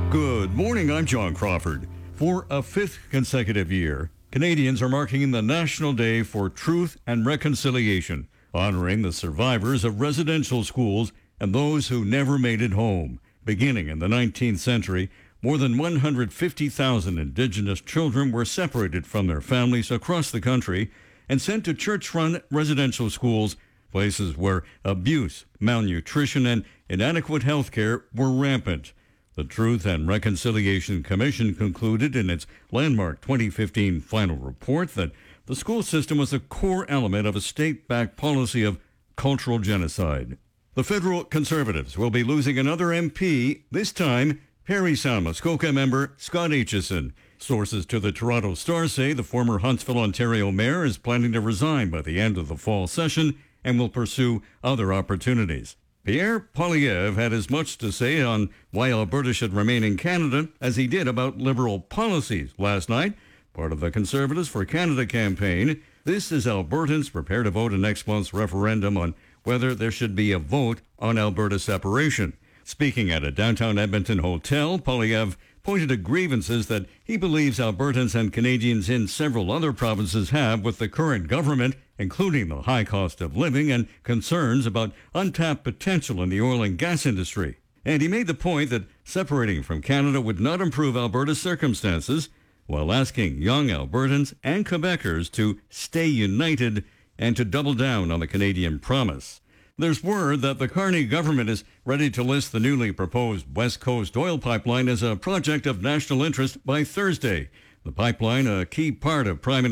Good morning, I'm John Crawford. For a fifth consecutive year, Canadians are marking the National Day for Truth and Reconciliation, honoring the survivors of residential schools and those who never made it home. Beginning in the 19th century, more than 150,000 Indigenous children were separated from their families across the country and sent to church-run residential schools, places where abuse, malnutrition, and inadequate health care were rampant. The Truth and Reconciliation Commission concluded in its landmark 2015 final report that the school system was a core element of a state-backed policy of cultural genocide. The federal Conservatives will be losing another MP, this time Parry Sound Muskoka member Scott Aitchison. Sources to the Toronto Star say the former Huntsville, Ontario mayor is planning to resign by the end of the fall session and will pursue other opportunities. Pierre Poilievre had as much to say on why Alberta should remain in Canada as he did about Liberal policies last night. Part of the Conservatives for Canada campaign. This is Albertans prepare to vote in next month's referendum on whether there should be a vote on Alberta separation. Speaking at a downtown Edmonton hotel, Poilievre pointed to grievances that he believes Albertans and Canadians in several other provinces have with the current government, including the high cost of living and concerns about untapped potential in the oil and gas industry. And he made the point that separating from Canada would not improve Alberta's circumstances, while asking young Albertans and Quebecers to stay united and to double down on the Canadian promise. There's word that the Carney government is ready to list the newly proposed West Coast oil pipeline as a project of national interest by Thursday. The pipeline, a key part of Prime